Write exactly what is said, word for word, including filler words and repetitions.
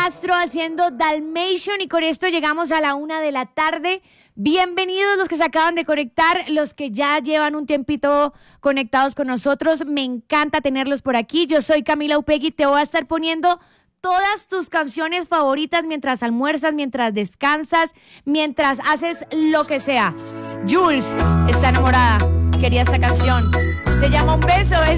Castro haciendo Dalmatian y con esto llegamos a la una de la tarde. Bienvenidos los que se acaban de conectar, los que ya llevan un tiempito conectados con nosotros. Me encanta tenerlos por aquí. Yo soy Camila Upegui, te voy a estar poniendo todas tus canciones favoritas mientras almuerzas, mientras descansas, mientras haces lo que sea. Jules está enamorada, quería esta canción. Se llama Un Beso.